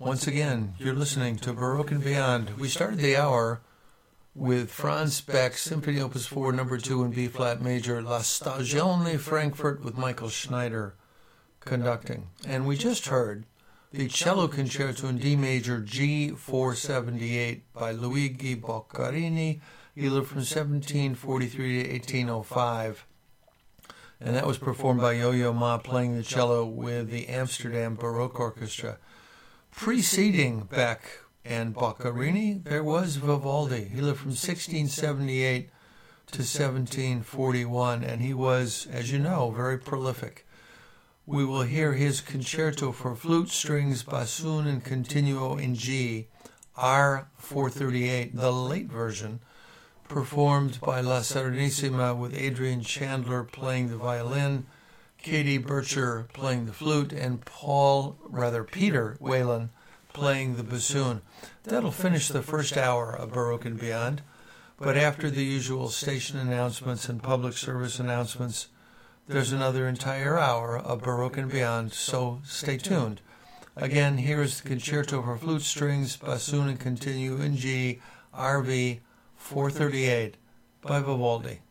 Once again, you're listening to Baroque and Beyond. We started the hour with Franz Beck's Symphony Opus 4, Number 2 in B-flat major, La Stagione Frankfurt, with Michael Schneider conducting. And we just heard the Cello Concerto in D major, G478, by Luigi Boccarini. He lived from 1743 to 1805. And that was performed by Yo-Yo Ma playing the cello with the Amsterdam Baroque Orchestra. Preceding Beck and Boccarini, there was Vivaldi. He lived from 1678 to 1741, and he was, as you know, very prolific. We will hear his concerto for flute, strings, bassoon, and continuo in G, R438, the late version, performed by La Serenissima with Adrian Chandler playing the violin, Katie Bircher playing the flute, and Peter Whalen playing the bassoon. That'll finish the first hour of Baroque and Beyond, but after the usual station announcements and public service announcements, there's another entire hour of Baroque and Beyond, so stay tuned. Again, here is the concerto for flute, strings, bassoon, and continuo in G, RV 438 by Vivaldi.